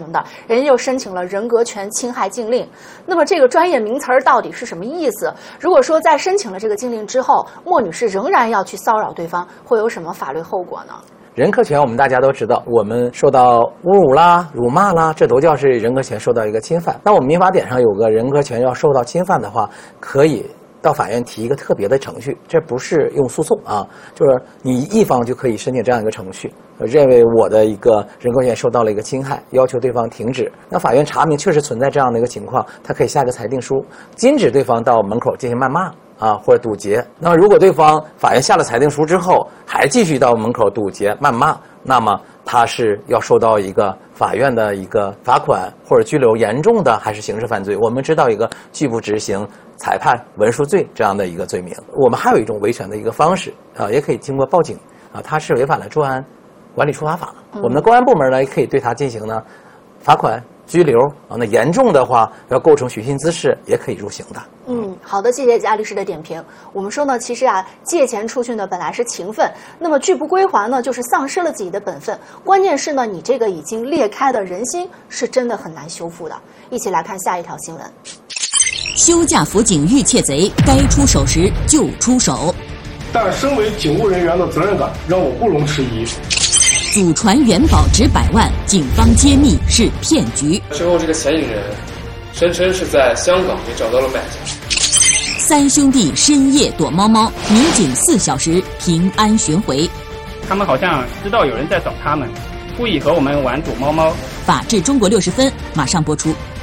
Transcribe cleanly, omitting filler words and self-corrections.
成的，人家就申请了人格权侵害禁令。那么这个专业名词儿到底是什么意思？如果说在申请了这个禁令之后，莫女士仍然要去骚扰对方，会有什么法律后果呢？ 人格权我们大家都知道，我们受到侮辱啦、辱骂啦，这都叫是人格权受到一个侵犯。那我们民法典上有个人格权要受到侵犯的话，可以到法院提一个特别的程序，这不是用诉讼啊，就是你一方就可以申请这样一个程序，认为我的一个人格权受到了一个侵害，要求对方停止。那法院查明确实存在这样的一个情况，他可以下个裁定书，禁止对方到门口进行谩骂啊，或者堵截。那么如果对方法院下了裁定书之后，还继续到门口堵截谩骂，那么他是要受到一个法院的一个罚款或者拘留，严重的还是刑事犯罪。我们知道一个拒不执行裁判文书罪这样的一个罪名。我们还有一种维权的一个方式啊，也可以经过报警啊，他是违反了专案管理处罚法，我们的公安部门呢也可以对他进行呢罚款、拘留啊，那严重的话要构成寻衅滋事，也可以入刑的。 好的，谢谢贾律师的点评。我们说呢，其实啊，借钱出去呢本来是情分，那么拒不归还呢，就是丧失了自己的本分。关键是呢，你这个已经裂开的人心是真的很难修复的。一起来看下一条新闻： 休假辅警遇窃贼，该出手时就出手。 但身为警务人员的责任感让我不容置疑。 祖传元宝值100万，警方揭秘是骗局。 之后，这个嫌疑人声称是在香港也找到了买家。 3兄弟深夜躲猫猫，民警4小时平安寻回。 他们好像知道有人在找他们，故意和我们玩躲猫猫。 法治中国60分马上播出。